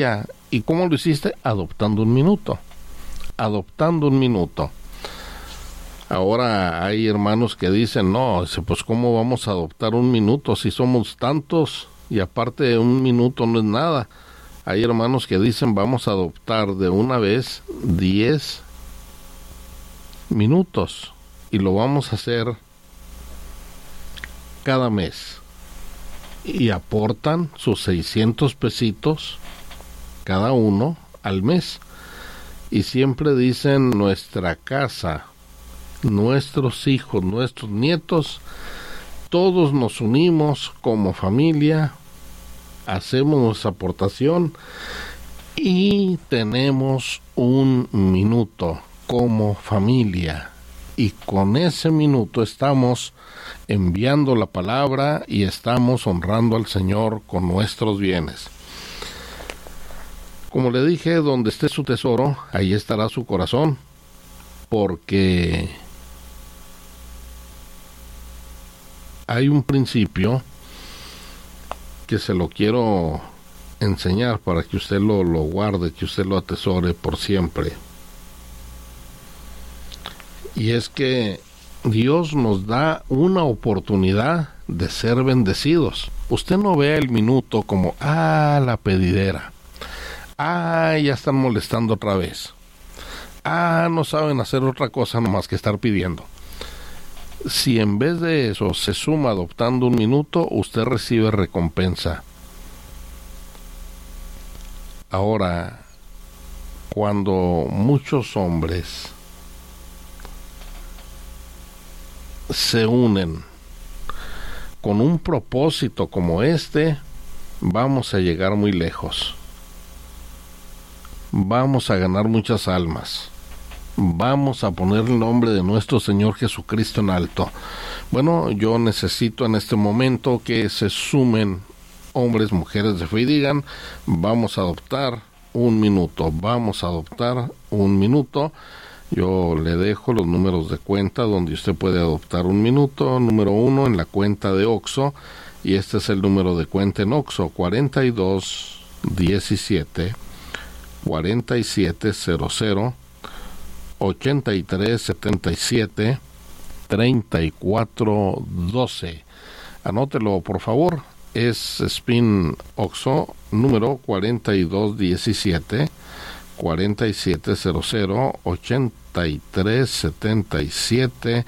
¿Y cómo lo hiciste? Adoptando un minuto. Adoptando un minuto. Ahora hay hermanos que dicen, no, pues ¿cómo vamos a adoptar un minuto si somos tantos? Y aparte un minuto no es nada. Hay hermanos que dicen, vamos a adoptar de una vez 10 minutos. Y lo vamos a hacer cada mes. Y aportan sus 600 pesitos cada uno al mes. Y siempre dicen, nuestra casa, nuestros hijos, nuestros nietos, todos nos unimos como familia, hacemos nuestra aportación y tenemos un minuto como familia. Y con ese minuto estamos enviando la palabra y estamos honrando al Señor con nuestros bienes. Como le dije, donde esté su tesoro, ahí estará su corazón, porque hay un principio que se lo quiero enseñar para que usted lo guarde, que usted lo atesore por siempre. Y es que Dios nos da una oportunidad de ser bendecidos. Usted no vea el minuto como, la pedidera. Ya están molestando otra vez. No saben hacer otra cosa nomás que estar pidiendo. Si en vez de eso se suma adoptando un minuto, usted recibe recompensa. Ahora, cuando muchos hombres se unen con un propósito como este, vamos a llegar muy lejos. Vamos a ganar muchas almas. Vamos a poner el nombre de nuestro Señor Jesucristo en alto. Bueno, yo necesito en este momento que se sumen hombres, mujeres de fe y digan, vamos a adoptar un minuto, vamos a adoptar un minuto. Yo le dejo los números de cuenta donde usted puede adoptar un minuto. Número 1 en la cuenta de OXXO, y este es el número de cuenta en OXXO, 4217 4700 8377 3412. Anótelo por favor. Es Spin OXXO número 4217 4700 8377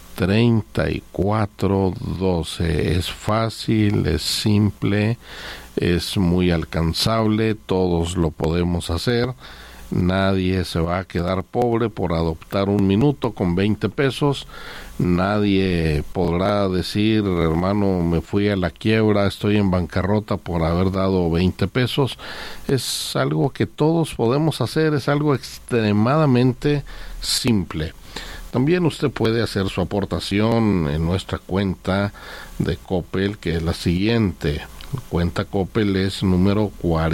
3412. Es fácil, es simple, es muy alcanzable, todos lo podemos hacer. Nadie se va a quedar pobre por adoptar un minuto con 20 pesos. Nadie podrá decir, hermano, me fui a la quiebra, estoy en bancarrota por haber dado 20 pesos. Es algo que todos podemos hacer, es algo extremadamente simple. También usted puede hacer su aportación en nuestra cuenta de Coppel, que es la siguiente. Cuenta Coppel es número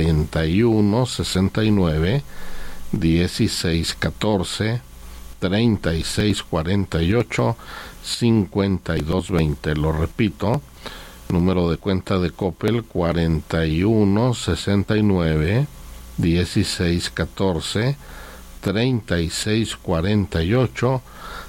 4169 1614 3648 5220. Lo repito, número de cuenta de Coppel 4169 1614 3648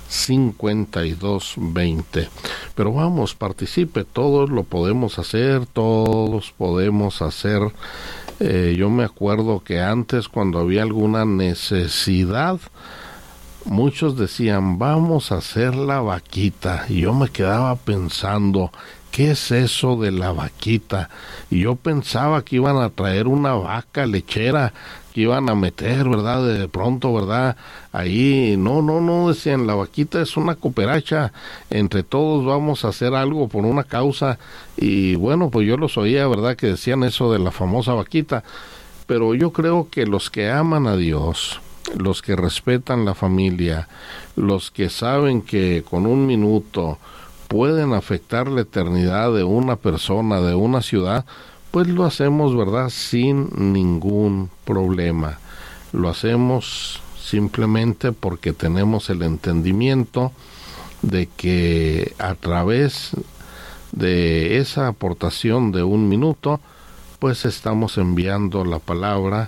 5220. Pero vamos, participe, todos lo podemos hacer, todos podemos hacer. Yo me acuerdo que antes, cuando había alguna necesidad, muchos decían, vamos a hacer la vaquita, y yo me quedaba pensando, ¿qué es eso de la vaquita? Y yo pensaba que iban a traer una vaca lechera, que iban a meter, ¿verdad? De pronto, ¿verdad? Ahí, no, decían, la vaquita es una cooperacha, entre todos vamos a hacer algo por una causa. Y bueno, pues yo los oía, ¿verdad? Que decían eso de la famosa vaquita. Pero yo creo que los que aman a Dios, los que respetan la familia, los que saben que con un minuto pueden afectar la eternidad de una persona, de una ciudad, pues lo hacemos, ¿verdad?, sin ningún problema. Lo hacemos simplemente porque tenemos el entendimiento de que a través de esa aportación de un minuto pues estamos enviando la palabra